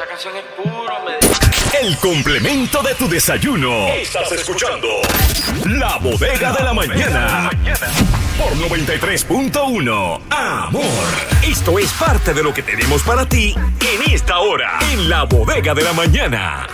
Esa canción es puro El complemento de tu desayuno. Estás escuchando La Bodega de la Mañana. Por 93.1 Amor. Esto es parte de lo que tenemos para ti en esta hora. En La Bodega de la Mañana.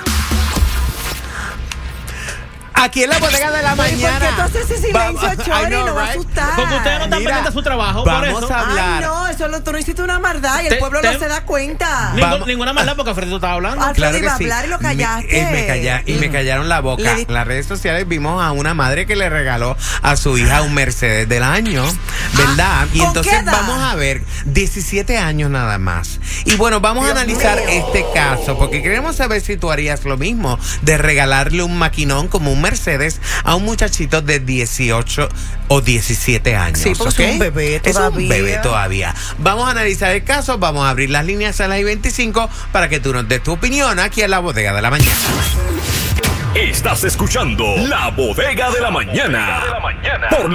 Aquí en La Bodega de la Mañana. ¿Por qué tú haces ese silencio, Chori? No va a asustar. Porque ustedes no están pendientes de su trabajo, por eso. Vamos a hablar. Ay, no, eso tú no hiciste una maldad y el pueblo no se da cuenta. Ninguna maldad porque Alfredo estaba hablando. Alfredo Claro iba que a sí. hablar y lo callaste. Me callaron la boca. En las redes sociales vimos a una madre que le regaló a su hija un Mercedes del año, ¿verdad? Y ¿con entonces qué edad? vamos a ver, 17 años nada más. Y bueno, vamos a analizar este caso, porque queremos saber si tú harías lo mismo, de regalarle un maquinón como un Mercedes a un muchachito de 18 o 17 años. Sí, porque es un bebé todavía. Es un bebé todavía. Vamos a analizar el caso, vamos a abrir las líneas a las 25 para que tú nos des tu opinión aquí en La Bodega de la Mañana. Estás escuchando La Bodega de la Mañana. Por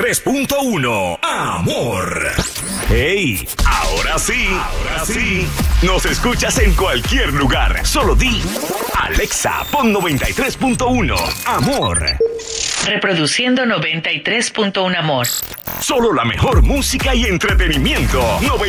93.1 Amor. Hey, ahora sí. Nos escuchas en cualquier lugar. Solo di Alexa, pon 93.1 Amor. Reproduciendo 93.1 Amor. Solo la mejor música y entretenimiento.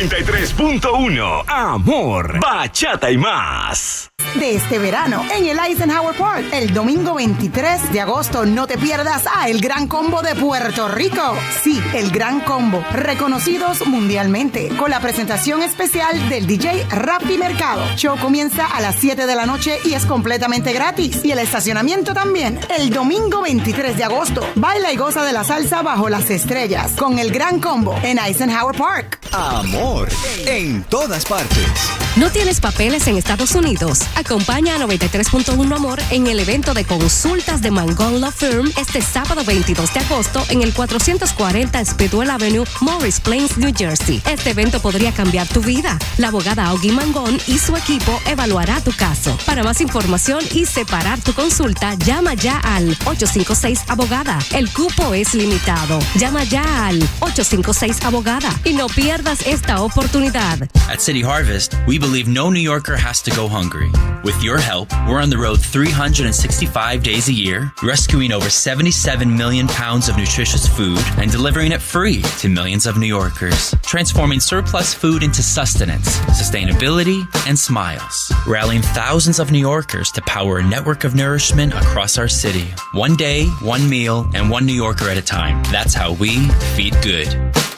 93.1 Amor. Bachata y más. De este verano en el Eisenhower Park, el domingo 23 de agosto, no te pierdas a El Gran Combo de Puerto Rico. Sí, El Gran Combo, reconocidos mundialmente, con la presentación especial del DJ Rafi Mercado. Show comienza a las 7 de la noche y es completamente gratis. Y el estacionamiento también. El domingo 23 de agosto, baila y goza de la salsa bajo las estrellas, con El Gran Combo en Eisenhower Park. Amor en todas partes. ¿No tienes papeles en Estados Unidos? Acompaña a 93.1 Amor en el evento de consultas de Mangón Law Firm este sábado 22 de agosto en el 440 Speedwell Avenue, Morris Plains, New Jersey. Este evento podría cambiar tu vida. La abogada Augie Mangón y su equipo evaluará tu caso. Para más información y separar tu consulta, llama ya al 856-ABOGADA. El cupo es limitado. Llama ya al 856-ABOGADA y no pierdas esta oportunidad. At City Harvest, we believe no New Yorker has to go hungry. With your help, we're on the road 365 days a year, rescuing over 77 million pounds of nutritious food and delivering it free to millions of New Yorkers, transforming surplus food into sustenance, sustainability, and smiles, rallying thousands of New Yorkers to power a network of nourishment across our city. One day, one meal, and one New Yorker at a time. That's how we feed good.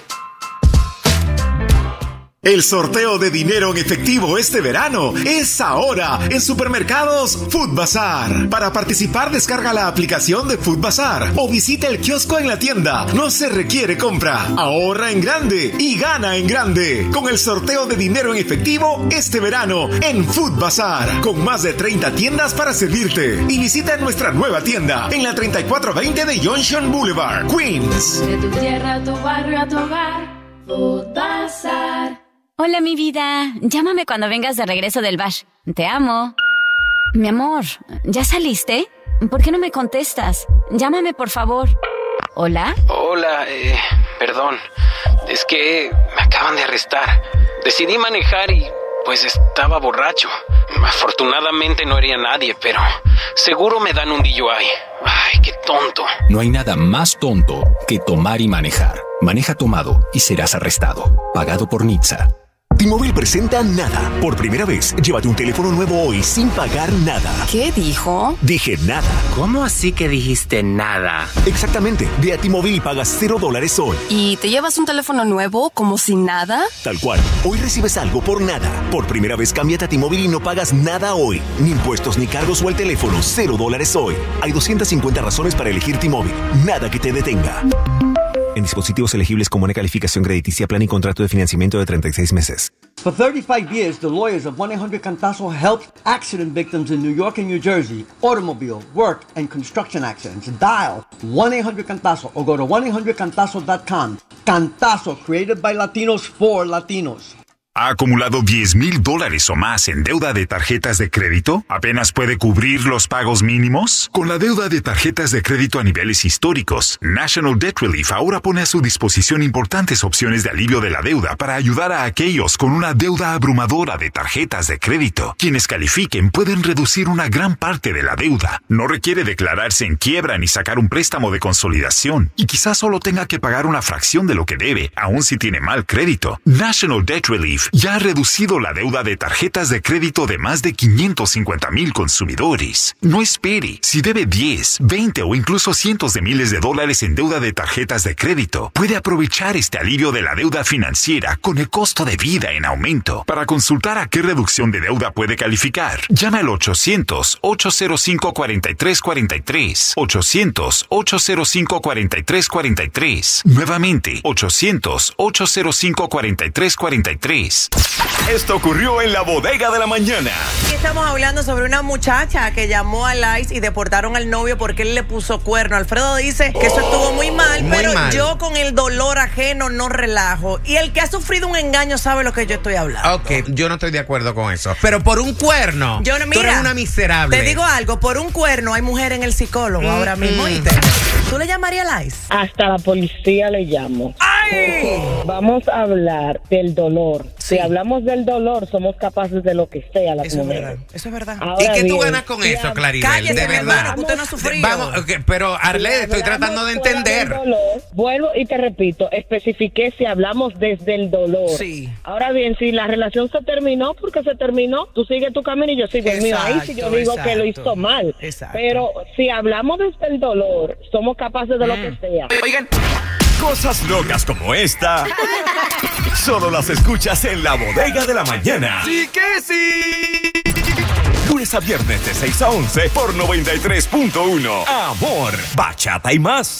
El sorteo de dinero en efectivo este verano es ahora en Supermercados Food Bazaar. Para participar, descarga la aplicación de Food Bazaar o visita el kiosco en la tienda. No se requiere compra. Ahorra en grande y gana en grande con el sorteo de dinero en efectivo este verano en Food Bazaar, con más de 30 tiendas para servirte. Y visita nuestra nueva tienda en la 3420 de Junction Boulevard, Queens. De tu tierra a tu barrio a tu hogar, Food Bazaar. Hola, mi vida. Llámame cuando vengas de regreso del bash. Te amo. Mi amor, ¿ya saliste? ¿Por qué no me contestas? Llámame, por favor. ¿Hola? Hola, perdón. Es que me acaban de arrestar. Decidí manejar y pues estaba borracho. Afortunadamente no hería a nadie, pero seguro me dan un DUI. Ay, qué tonto. No hay nada más tonto que tomar y manejar. Maneja tomado y serás arrestado. Pagado por NHTSA. T-Mobile presenta Nada. Por primera vez, llévate un teléfono nuevo hoy sin pagar nada. ¿Qué dijo? Dije nada. ¿Cómo así que dijiste nada? Exactamente. Ve a T-Mobile y pagas $0 hoy. ¿Y te llevas un teléfono nuevo como si nada? Tal cual. Hoy recibes algo por nada. Por primera vez, cámbiate a T-Mobile y no pagas nada hoy. Ni impuestos ni cargos o el teléfono. $0 hoy. Hay 250 razones para elegir T-Mobile. Nada que te detenga. En dispositivos elegibles con buena calificación crediticia, plan y contrato de financiamiento de 36 meses. For 35 years, the lawyers of 1-800-CANTASO helped accident victims in New York and New Jersey, automobile, work, and construction accidents. Dial 1-800-CANTASO or go to 1-800-CANTASO.com. Cantazo, created by Latinos for Latinos. ¿Ha acumulado $10,000 o más en deuda de tarjetas de crédito? ¿Apenas puede cubrir los pagos mínimos? Con la deuda de tarjetas de crédito a niveles históricos, National Debt Relief ahora pone a su disposición importantes opciones de alivio de la deuda para ayudar a aquellos con una deuda abrumadora de tarjetas de crédito. Quienes califiquen pueden reducir una gran parte de la deuda. No requiere declararse en quiebra ni sacar un préstamo de consolidación. Y quizás solo tenga que pagar una fracción de lo que debe, aun si tiene mal crédito. National Debt Relief ya ha reducido la deuda de tarjetas de crédito de más de 550,000 consumidores. No espere. Si debe 10, 20 o incluso cientos de miles de dólares en deuda de tarjetas de crédito, puede aprovechar este alivio de la deuda financiera con el costo de vida en aumento. Para consultar a qué reducción de deuda puede calificar, llame al 800-805-4343. 800-805-4343. Nuevamente, 800-805-4343. Esto ocurrió en la bodega de la mañana. Aquí estamos hablando sobre una muchacha que llamó al ICE y deportaron al novio porque él le puso cuerno. Alfredo dice que eso estuvo muy mal, pero yo con el dolor ajeno no relajo. Y el que ha sufrido un engaño sabe lo que yo estoy hablando. Ok, yo no estoy de acuerdo con eso. Pero por un cuerno, yo no, mira, tú eres una miserable. Te digo algo, por un cuerno hay mujer en el psicólogo ahora mismo. ¿Tú le llamarías al ICE? Hasta la policía le llamo. ¡Ay! Vamos a hablar del dolor. Sí. Si hablamos del dolor, somos capaces de lo que sea las mujeres. Eso es verdad. Ahora ¿y qué tú ganas con eso, Claribel? Cállese, de verdad. Usted no ha sufrido. Vamos, pero Arlette, estoy tratando de entender. Dolor, vuelvo y te repito, especifiqué si hablamos desde el dolor. Sí. Ahora bien, si la relación se terminó porque se terminó, tú sigues tu camino y yo sigo el mío. Ahí sí yo digo que lo hizo mal. Exacto. Pero si hablamos desde el dolor, somos capaces de lo que sea. Oigan, cosas locas como esta solo las escuchas en la bodega de la mañana. ¡Sí que sí! Lunes a viernes de 6 a 11 por 93.1. Amor, bachata y más.